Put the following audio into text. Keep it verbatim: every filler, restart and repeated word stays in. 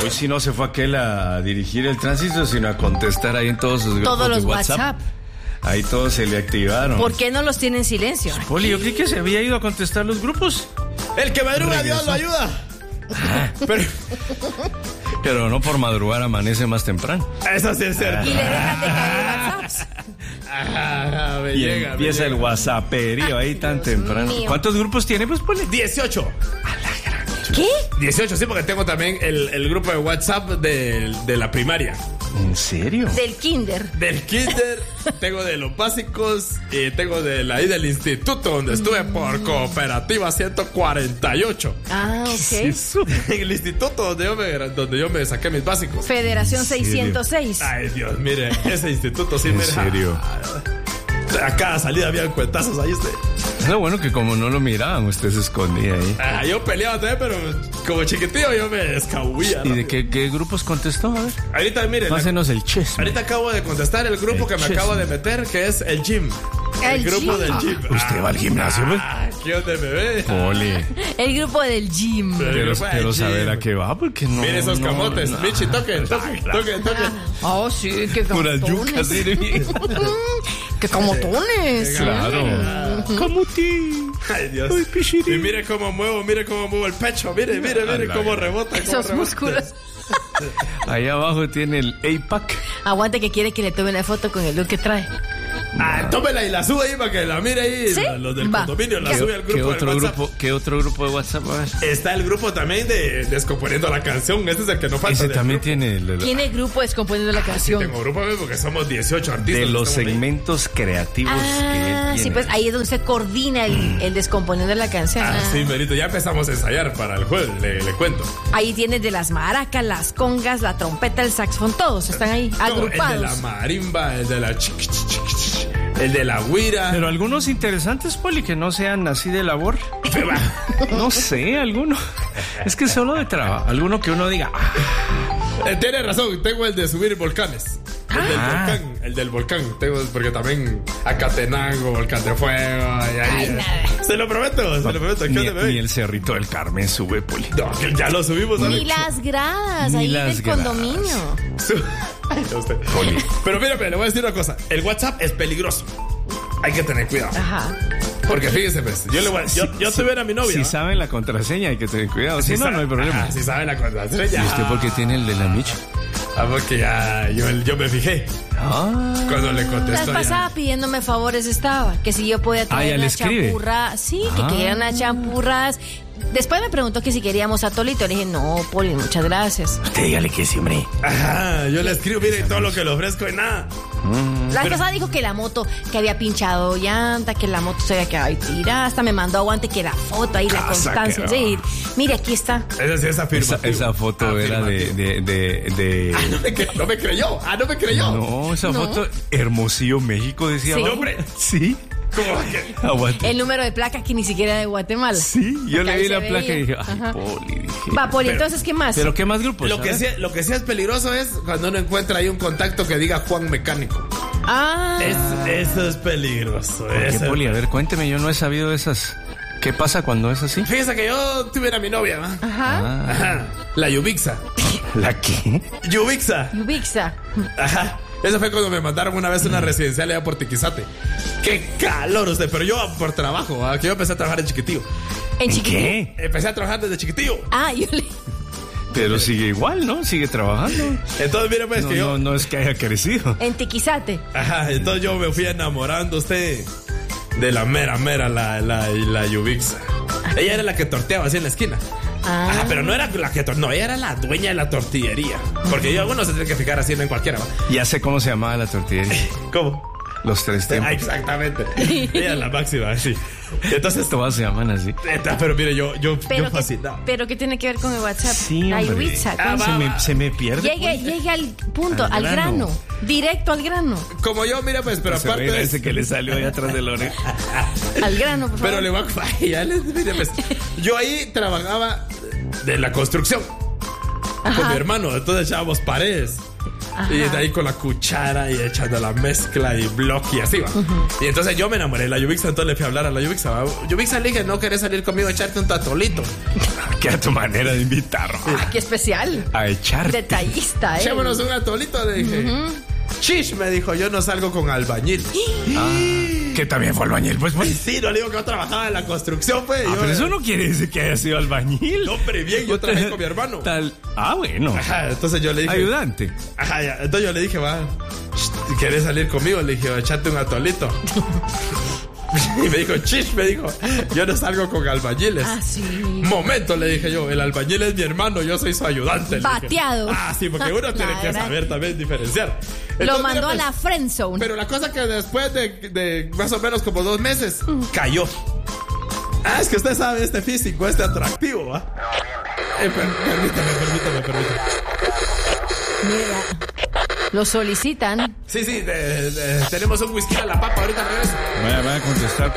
hoy sí no se fue aquel a dirigir el tránsito, sino a contestar ahí en todos sus grupos Todos los de WhatsApp. WhatsApp. Ahí todos se le activaron. ¿Por qué no los tiene en silencio? Poli, yo creí que se había ido a contestar los grupos. El que madruga, Dios lo ayuda. Pero, pero no por madrugar amanece más temprano. Eso sí es cierto. Y le dejan de caer WhatsApps. Ah, me Y llega, empieza me el llega. whatsapperío ahí tan temprano. mío. ¿Cuántos grupos tiene, pues, Poli? dieciocho. ¿Qué? dieciocho, sí, porque tengo también el, el grupo de WhatsApp de, de la primaria. ¿En serio? Del kinder. Del kinder, tengo de los básicos y tengo de la ahí del instituto donde estuve por cooperativa ciento cuarenta y ocho. Ah, ok. Eso. En el instituto donde yo me, donde yo me saqué mis básicos. Federación ¿En serio? seiscientos seis. Ay, Dios, mire, ese instituto sí ¿En me serio? A cada salida había cuentazos ahí usted. Es lo bueno que como no lo miraban, usted se escondía ahí. Ah, yo peleaba también, pero como chiquitillo yo me escabullía. ¿Y de qué, qué grupos contestó? A ver. Ahorita, mire, la- Pásenos el chess. ahorita acabo de contestar el grupo El que me chess. acabo de meter, que es el gym. El grupo gym. del gym. ¿Usted va al gimnasio, güey? Ah, ¿qué onda, bebé? Poli. El grupo del gym. El Pero grupo del quiero gym. saber a qué va, porque no. Mire esos no, camotes. no. Michi, toquen, toquen, toquen, toquen. Oh, sí, qué Puras camotones. yucas, mire bien. Qué camotones. Claro. Camuti. Ay, Dios. Ay, pichirín. Y mire cómo muevo, mire cómo muevo el pecho. Mire, mire, mire Ala, cómo ala. rebota. cómo Esos rebota. músculos. Ahí abajo tiene el A-Pack. Aguante que quiere que le tome una foto con el look que trae. Ah, tómela y la sube ahí para que la mire ahí. ¿Sí? Los del Va. condominio la ¿Qué- sube al ¿Qué grupo otro del WhatsApp. grupo, ¿Qué otro grupo de WhatsApp? A ver. Está el grupo también de Descomponiendo la Canción. Este es el que no falta. Ese del también grupo. tiene el, el- Tiene grupo descomponiendo la Sí, canción. tengo grupo ¿ves? Porque somos dieciocho artistas. de los estamos ahí. segmentos creativos que él Ah, tiene. sí, pues ahí es donde usted coordina el, el descomponiendo la canción. Ah, Ah. sí, Merito, ya empezamos a ensayar para el jueves, le, le cuento. Ahí tienes de las maracas, las congas, la trompeta, el saxofón, todos están ahí No, el de la agrupados. marimba, el de la chiqui, chiqui, chiqui, el de la guira. Pero algunos interesantes, Poli, que no sean así de labor. No sé, alguno. Es que solo de trabajo. Alguno que uno diga, ah, Eh, tiene razón, tengo el de subir volcanes. El del Ah. volcán, el del volcán. Tengo, porque también Acatenango, Volcán de Fuego. Y ahí, Ay, eh. nada. Se lo prometo, se lo prometo. ¿Qué ni, onda, bebé? ni el Cerrito del Carmen sube, Poli. No, que ya lo subimos. ¿sabes? Ni las gradas, Ni ahí las del gradas. condominio. Su- Ay, no, usted. Poli. Pero mira, le voy a decir una cosa. El WhatsApp es peligroso. Hay que tener cuidado. Ajá. Porque fíjese, pues, yo le voy a, yo, yo te veo a mi novia. Si ¿va? saben la contraseña, hay que tener cuidado. Si no, sabe- no hay problema. Ah, si sabe la contraseña. ¿Y usted por qué tiene el de la Micha? Ah, porque ya yo, yo me fijé Ah. cuando le La contestó. vez pasada pidiéndome favores estaba, que si yo podía Ah, traer ya le una escribe. champurra, sí, que Ah. quería unas champurras. Después me preguntó que si queríamos atolito, le dije, no, Poli, muchas gracias. Usted dígale que sí, hombre. Ajá, yo le escribo, mire, todo lo que le ofrezco y nada. La vez pasada dijo que la moto, que había pinchado llanta, que la moto se había quedado ahí tirada, hasta me mandó aguante que la foto ahí, la Casa constancia. que Sí, mire, aquí está. Esa sí es Esa, afirmativo. esa foto era de, Afirmativo. de, de, de- Ah, no me, cre- no me creyó. Ah, no me creyó. No, esa No. foto, Hermosillo, México, decía. Sí. abajo. Hombre. Sí. ¿Cómo que? Aguante. El número de placa que ni siquiera era de Guatemala. Sí, yo Porque le ahí vi se la veía. placa y dije, ay, Ajá. Poli, dije. Va, Poli, Pero- entonces, ¿qué más? Pero ¿qué más grupos? Lo A que, ver. sí, lo que sí es peligroso es cuando uno encuentra ahí un contacto que diga Juan Mecánico. Ah, Es- eso es peligroso. ¿Por qué, eso es- Poli? A ver, cuénteme, yo no he sabido de esas. ¿Qué pasa cuando es así? Fíjese que yo tuviera a mi novia, ¿va? ajá. Ah, Ajá. La Yubixa. ¿la qué? Yubixa. Yubixa. Ajá. Eso fue cuando me mandaron una vez a una residencial allá por Tiquizate. ¡Qué calor usted! Pero yo por trabajo, ¿va? Que yo empecé a trabajar en chiquitillo. En ¿En chiquitín. qué? Empecé a trabajar desde chiquitillo. Ah, yo le... Pero sigue igual, ¿no? Sigue trabajando. Entonces, mire, pues No, que yo. no, no es que haya crecido. En Tiquizate. Ajá, entonces yo me fui enamorando usted de la mera, mera, la, la, la Yubixa. Ella era la que torteaba así en la esquina. Ah. Ajá, pero no era la que torteaba, no, ella era la dueña de la tortillería. Porque yo, bueno, se tiene que fijar así en cualquiera, ¿va? Ya sé cómo se llamaba la tortillería. ¿Cómo? Los tres Ah, tiempos. exactamente. Ella es la máxima, sí. Entonces, Todas se llaman así. neta, pero mire, yo, yo, Pero, yo ¿qué, fascinado. pero ¿qué tiene que ver con el WhatsApp? Sí, La hombre. Yubixa. Ah, ¿cómo va, se- Se me, va. se me pierde. Llegue, pues. llegue al punto, Al al, grano. grano. Directo al grano. Como yo, mira, pues, pero Se aparte ve de ese que le salió ahí atrás de la oreja. Al grano, por favor. Pero le voy a fallar, mire, pues, yo ahí trabajaba de la construcción con Ajá. mi hermano, entonces echábamos paredes. Ajá. Y de ahí con la cuchara y echando la mezcla y bloque y así va. Y entonces yo me enamoré de la Yubixa, entonces le fui a hablar a la Yubixa. ¿va? Yubixa, le dije, no querés salir conmigo a echarte un tatolito. Que a tu manera de invitar. Ah, qué especial. A echar. Detallista, ¿eh? Echémonos un atolito, le dije. Uh-huh. Chish, me dijo, yo no salgo con albañil. Ah, que también fue albañil, pues, pues. Sí, no le digo que yo trabajaba en la construcción, pues. Ah, yo, pero eso no quiere decir que haya sido albañil. No, pero bien, yo trabajé con mi hermano. Tal. Ah, bueno. Ajá, entonces yo le dije. Ayudante. Ajá, ya. Entonces yo le dije, va, ¿querés salir conmigo? Le dije, echate un atolito. Y me dijo, chish, me dijo, yo no salgo con albañiles. Ah, sí. Momento, le dije yo, el albañil es mi hermano, yo soy su ayudante. Bateado. Ah, sí, porque uno tiene que saber también diferenciar. Entonces, lo mandó pues, a la friendzone. Pero la cosa que después de, de más o menos como dos meses, mm. cayó. Ah, es que usted sabe este físico, este atractivo, ¿va? Eh, per, permítame, permítame, permítame. Mira. Lo solicitan. Sí, sí, de, de, tenemos un whisky a la papa, ahorita regreso. Voy a, voy a contestar.